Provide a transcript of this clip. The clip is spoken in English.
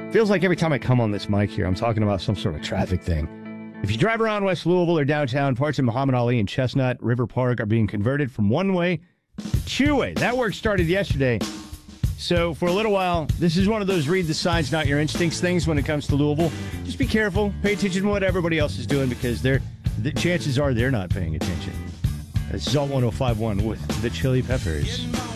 Feels like every time I come on this mic here, I'm talking about some sort of traffic thing. If you drive around West Louisville or downtown, parts of Muhammad Ali and Chestnut River Park are being converted from one-way to two-way. That work started yesterday. So for a little while, this is one of those read the signs, not your instincts things when it comes to Louisville. Just be careful. Pay attention to what everybody else is doing because the chances are they're not paying attention. This is Alt 105.1 with the Chili Peppers.